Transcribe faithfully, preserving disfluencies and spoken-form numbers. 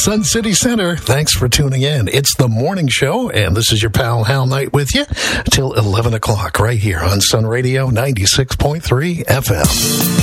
Sun City Center. Thanks for tuning in. It's the morning show, and this is your pal Hal Knight with you till eleven o'clock right here on Sun Radio ninety-six point three F M.